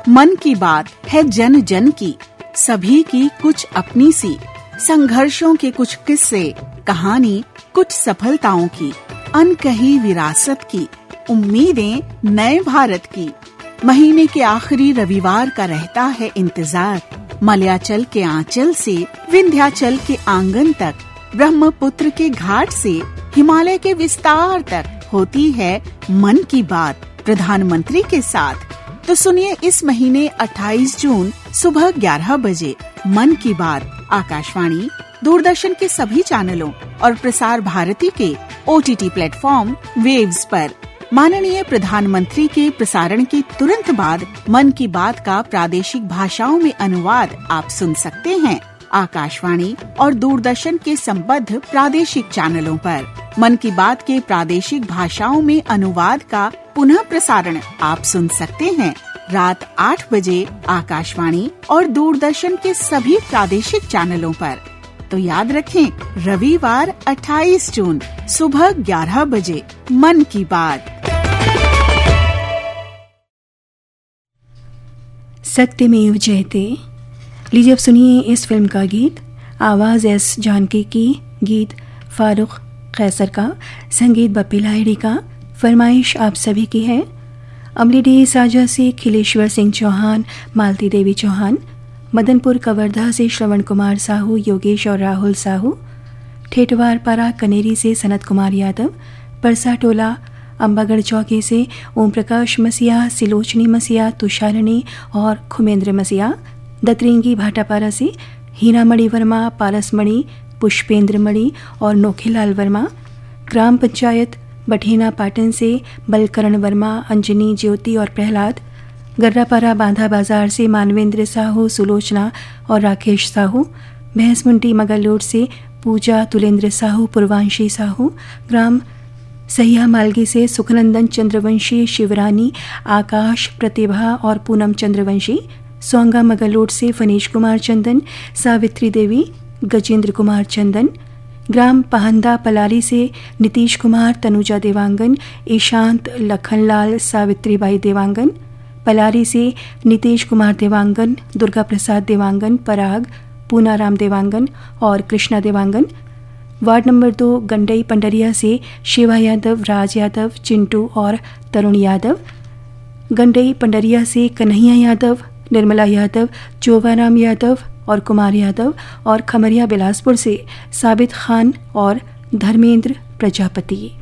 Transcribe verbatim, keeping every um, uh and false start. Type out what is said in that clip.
मन की बात है जन जन की, सभी की कुछ अपनी सी, संघर्षों के कुछ किस्से, कहानी कुछ सफलताओं की, अनकही विरासत की, उम्मीदें नए भारत की। महीने के आखिरी रविवार का रहता है इंतजार। मलयाचल के आंचल से विंध्याचल के आंगन तक, ब्रह्मपुत्र के घाट से हिमालय के विस्तार तक होती है मन की बात प्रधानमंत्री के साथ। तो सुनिए इस महीने अट्ठाईस जून सुबह ग्यारह बजे मन की बात आकाशवाणी, दूरदर्शन के सभी चैनलों और प्रसार भारती के ओटीटी प्लेटफॉर्म वेव्स पर। माननीय प्रधानमंत्री के प्रसारण के तुरंत बाद मन की बात का प्रादेशिक भाषाओं में अनुवाद आप सुन सकते हैं आकाशवाणी और दूरदर्शन के संबद्ध प्रादेशिक चैनलों पर। मन की बात के प्रादेशिक भाषाओं में अनुवाद का पुनः प्रसारण आप सुन सकते हैं रात आठ बजे आकाशवाणी और दूरदर्शन के सभी प्रादेशिक चैनलों पर। तो याद रखें, रविवार अट्ठाईस जून सुबह ग्यारह बजे मन की बात। सत्यमेव जयते। लीजिए अब सुनिए इस फिल्म का गीत। आवाज़ एस जानकी की, गीत फारूक कैसर का, संगीत बप्पी लाहिड़ी का। फरमाइश आप सभी की है। अमलीडी साजा से खिलेश्वर सिंह चौहान, मालती देवी चौहान। मदनपुर कवर्धा से श्रवण कुमार साहू, योगेश और राहुल साहू। ठेठवार पारा कनेरी से सनत कुमार यादव। परसा टोला अम्बागढ़ चौकी से ओम प्रकाश मसिया, सिलोचनी मसिया, तुषारणी और खुमेंद्र मसिया। दतरेंगी भाटापारा से हीरामणि वर्मा, पारसमणि, पुष्पेंद्र मणि और नोखेलाल वर्मा। ग्राम पंचायत बठेना पाटन से बलकरण वर्मा, अंजनी, ज्योति और प्रहलाद। गर्रापारा बांधा बाजार से मानवेंद्र साहू, सुलोचना और राकेश साहू। भैंसमुंडी मगलोड से पूजा, तुलेंद्र साहू, पूर्वांशी साहू। ग्राम सहिया मालगी से सुखनंदन चंद्रवंशी, शिवरानी, आकाश, प्रतिभा और पूनम चंद्रवंशी। सोंगा मगलोड से फनीश कुमार चंदन, सावित्री देवी, गजेंद्र कुमार चंदन। ग्राम पहंदा पलारी से नीतीश कुमार, तनुजा देवांगन, ईशांत, लखनलाल, सावित्रीबाई देवांगन। पलारी से नीतीश कुमार देवांगन, दुर्गा प्रसाद देवांगन, पराग, पूनाराम देवांगन और कृष्णा देवांगन। वार्ड नंबर दो गंडई पंडरिया से शिवा यादव, राज यादव, चिंटू और तरुण यादव। गंडई पंडरिया से कन्हैया यादव, निर्मला यादव, चोवाराम यादव और कुमार यादव। और खमरिया बिलासपुर से साबित खान और धर्मेंद्र प्रजापति।